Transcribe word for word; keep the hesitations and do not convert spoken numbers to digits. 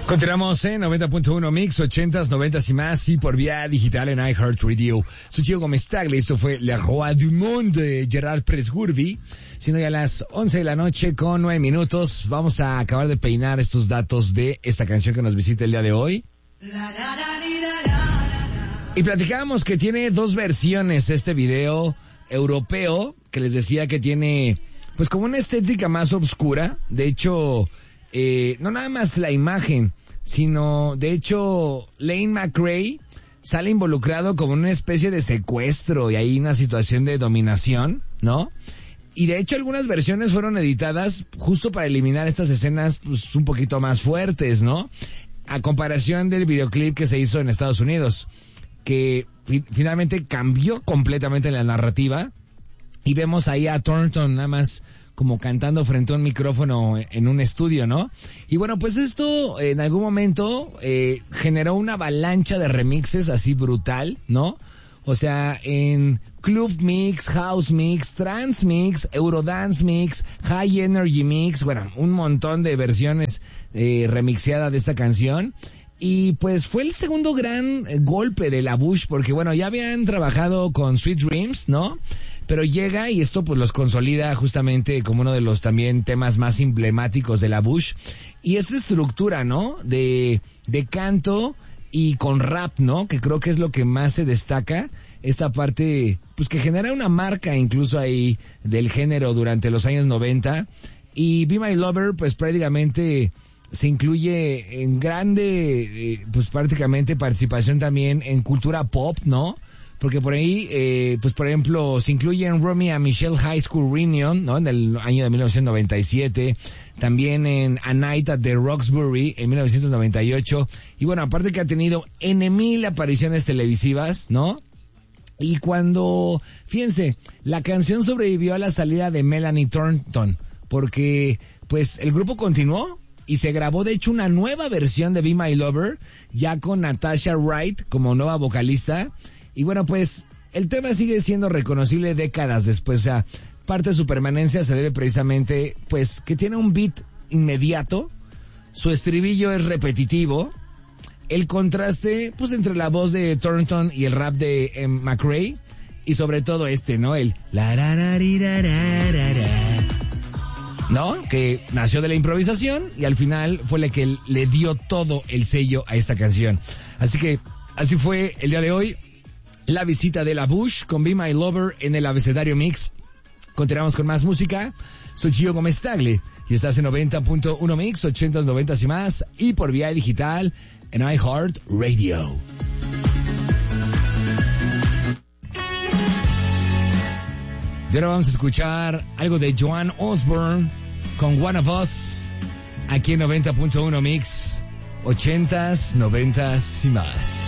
Continuamos en noventa punto uno Mix, ochentas, noventas y más, y por vía digital en iHeartRadio. Soy Chico Gómez Tagle, esto fue Le Roi du Monde de Gerard Pérez-Gurbi. Siendo ya las once de la noche con nueve minutos, vamos a acabar de peinar estos datos de esta canción que nos visita el día de hoy. Y platicábamos que tiene dos versiones este video europeo, que les decía que tiene pues como una estética más oscura. De hecho, eh, no nada más la imagen, sino de hecho Lane McRae sale involucrado como una especie de secuestro y hay una situación de dominación, ¿no? Y de hecho algunas versiones fueron editadas justo para eliminar estas escenas pues un poquito más fuertes, ¿no? A comparación del videoclip que se hizo en Estados Unidos, que fi- finalmente cambió completamente la narrativa y vemos ahí a Thornton nada más como cantando frente a un micrófono en un estudio, ¿no? Y bueno, pues esto en algún momento eh, generó una avalancha de remixes así brutal, ¿no? O sea, en Club Mix, House Mix, Trance Mix, Eurodance Mix, High Energy Mix, bueno, un montón de versiones eh, remixeadas de esta canción. Y pues fue el segundo gran eh, golpe de la Bush, porque bueno, ya habían trabajado con Sweet Dreams, ¿no? Pero llega y esto pues los consolida justamente como uno de los también temas más emblemáticos de la Bush. Y esa estructura, ¿no? De, de canto y con rap, ¿no? Que creo que es lo que más se destaca. Esta parte, pues que genera una marca incluso ahí del género durante los años noventa. Y Be My Lover, pues prácticamente se incluye en grande, eh, pues prácticamente participación también en cultura pop, ¿no? Porque por ahí, eh, pues por ejemplo, se incluye en Romy a Michelle High School Reunion, ¿no? En el año de mil novecientos noventa y siete. También en A Night at the Roxbury en mil novecientos noventa y ocho. Y bueno, aparte que ha tenido N mil apariciones televisivas, ¿no? Y cuando, fíjense, la canción sobrevivió a la salida de Melanie Thornton, porque pues el grupo continuó y se grabó de hecho una nueva versión de Be My Lover, ya con Natasha Wright como nueva vocalista. Y bueno, pues el tema sigue siendo reconocible décadas después. O sea, parte de su permanencia se debe precisamente, pues, que tiene un beat inmediato, su estribillo es repetitivo, el contraste, pues, entre la voz de Thornton y el rap de eh, McRae, y sobre todo este, ¿no? El la ra ra ri, ra, ra, ra, ra, ¿no? Que nació de la improvisación y al final fue la que le dio todo el sello a esta canción. Así que, así fue el día de hoy. La visita de la Bush con Be My Lover en el Abecedario Mix. Continuamos con más música. Soy Chico Gómez Tagle y estás en noventa punto uno Mix, ochentas, noventas y más, y por vía digital en iHeartRadio. Y ahora vamos a escuchar algo de Joan Osborne con One of Us aquí en noventa punto uno Mix, ochentas, noventas y más.